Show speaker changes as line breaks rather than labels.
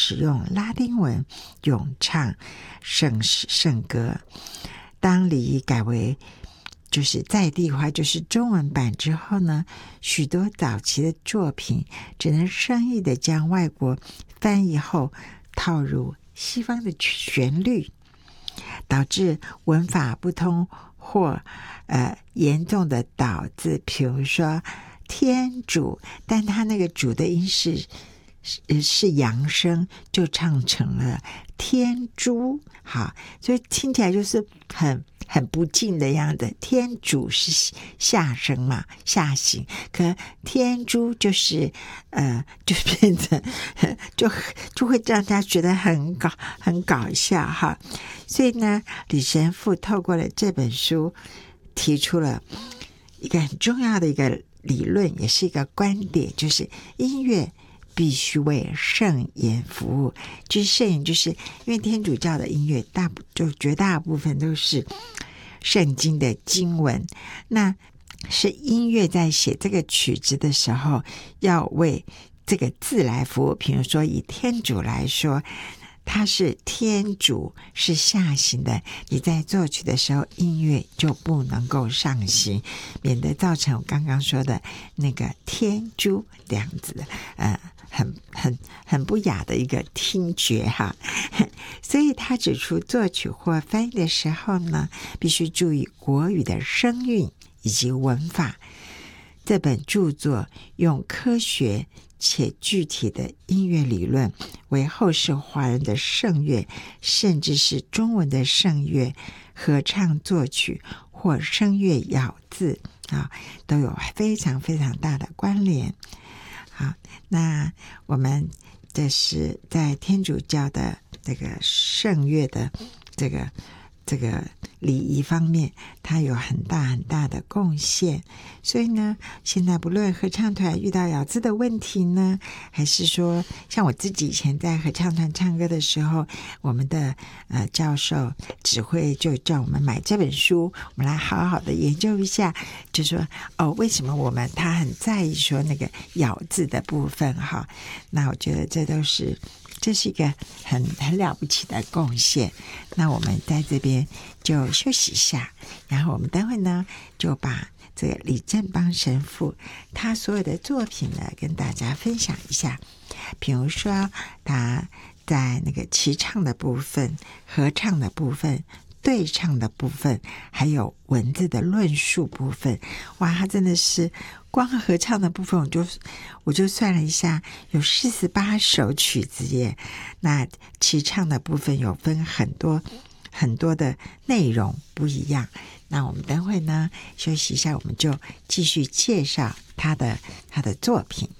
使用拉丁文咏唱圣歌。当礼仪改为就是在地化，就是中文版之后呢，许多早期的作品只能生硬的将外国翻译后套入西方的旋律，导致文法不通或严重的倒字。比如说天主，但他那个主的音是扬声，就唱成了天主。好，所以听起来就是很不敬的样子。天主是下声嘛，下行，可天主就是就变成就会让大家觉得很搞笑哈。所以呢，李神父透过了这本书提出了一个很重要的一个理论，也是一个观点，就是音乐必须为圣言服务。就是圣言，就是因为天主教的音乐绝大部分都是圣经的经文，那是音乐在写这个曲子的时候要为这个字来服务。比如说以天主来说，它是天主是下行的，你在作曲的时候音乐就不能够上行，免得造成我刚刚说的那个天主这样子的很不雅的一个听觉哈。所以他指出，作曲或翻译的时候呢，必须注意国语的声韵以及文法。这本著作用科学且具体的音乐理论为后世华人的圣乐，甚至是中文的圣乐合唱作曲或声乐咬字都有非常非常大的关联。好，那我们这是在天主教的这个圣乐的这个礼仪方面，它有很大很大的贡献。所以呢，现在不论合唱团遇到咬字的问题呢，还是说像我自己以前在合唱团唱歌的时候，我们的教授指挥就叫我们买这本书，我们来好好的研究一下，就说为什么他很在意说那个咬字的部分哈。那我觉得这是一个很了不起的贡献。那我们在这边就休息一下，然后我们待会呢就把这个李正邦神父他所有的作品呢跟大家分享一下。比如说他在那个齐唱的部分、合唱的部分、对唱的部分，还有文字的论述部分，哇，他真的是光合唱的部分我就算了一下，有48首曲子耶。那齐唱的部分有分很多的内容不一样。那我们等会呢休息一下，我们就继续介绍他的作品。